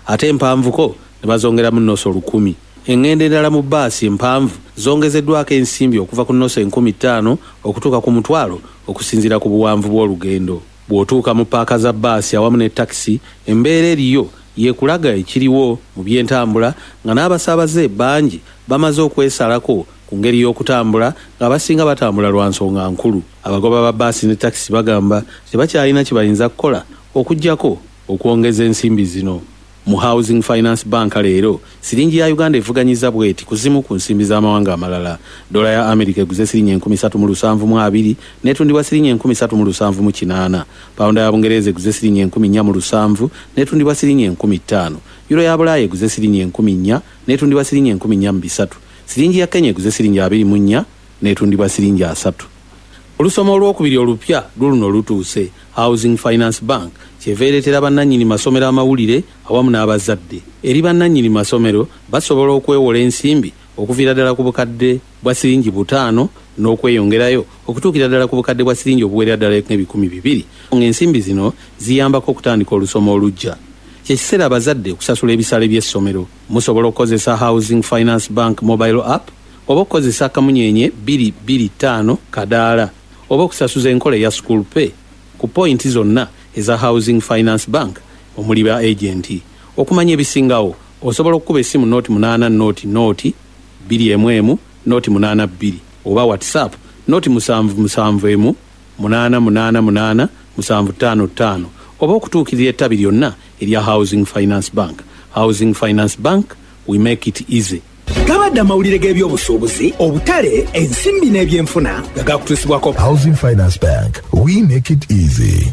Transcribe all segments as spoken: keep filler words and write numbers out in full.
ate empanvuko ne bazongeramu nnoso lukumi. Engende endala mu bbaasi empanvu zongezeddwako ensimbi okuva ku nnoso enkumi ttaano okutuuka ku mutwalo okusinziira ku buwanvu bw'olugendo. Bw'otuuka mu paaka za bbaasi awamu ne takisi, embeera eriyo yeekulaga ekiriwo mu by'entambula nga n'abasaabaze bangi bamaze okwesalako ku ngeri y'okutambula ng'abasinga batambula lwa nsonga nkulu. Abagoba ba bbaasi ne takisi bagamba tebakyalina kye bayinza kukola okuggyako okwongeza ensimbi zino. Mu Housing Finance Bank leero siringi ya Uganda evuganyiza bweti kuzimu ku nsimbi z'amawanga amalala. Dola ya Amerika eguze siringi enkumi ssatu mu lusanvu mu abiri netundibwa siringi enkumi ssatu mu lusanvu mu kinaana. Pawunda ya Bungereza eguze siringi enkumi nnya mu lusanvu netundibwa siringi enkumi ttaano. Euro ya Bulaaya eguze siringi enkumi nnya netundibwa siringi enkumi nnya mu bisatu. Siringi ya Kenya eguze siringi abiri mu nnya netundibwa siringi asatu. Olusoma olwokubiri olupya luluno lutuuse. Housing Finance Bank kyeveeretera bannannyini masomero amawulire awamu n'abazadde. Eri bannannyini masomero basobola okwewola ensimbi okuviira ddala ku bukadde bwa siringi butaano n'okweyongerayo okutuukira ddala ku bukadde bwa siringi obuwerera ddala n'ebikumi bibiri. Ng'ensimbi zino ziyambako okutandika olusoma olujja. Kyekiseera abazadde okusasula ebisale by'essomero. Musobola okukozesa Housing Finance Bank mobile app oba okukozesa akamunyenye bbiri bbiri ttaano kadaala oba okusasuza enkola eya school pay ku pointi zonna eza Housing Finance Bank omuli ba agenti. Okumanya ebisingawo osobola okukuba essimu nooti munaana nooti nooti bbiri emu emu nooti munaana bbiri oba WhatsApp nooti musanvu musanvu emu munaana munaana munaana musanvu ttaano ttaano oba okutuukirira ettabi lyonna erya Housing Finance Bank. Housing Finance Bank, we make it easy. Gabadde amawulire g'ebyobusuubuzi, obutale, ensimbi n'ebyenfuna nga gakutuusibwako. Housing Finance Bank, we make it easy.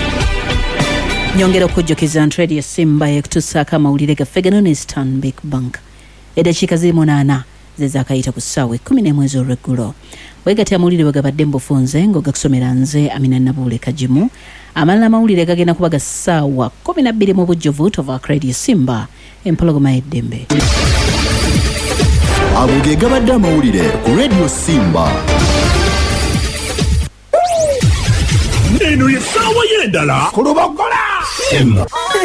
Nyongera okujjukiza nti Radio Simba yekutuusaako amawulire gaffe gano ne Stanbic Bank. Eddakiika ziri munaana ze zaakayita ku ssaawa ekkumi n'emu ez'olweggulo. Weegatya amawulire bwe gabadde mu bufunze ng'ogakusomera nze Amina Nabuule Kajimu. Amalala amawulire gagenda kuba ga ssaawa kkumi na bbiri mu bujjuvu tova Radio Simba empologoma y'eddembe. Ago ge gabadde amawulire ku Radio Simba. Eno ye ssaawa y'endala ku Lubogola.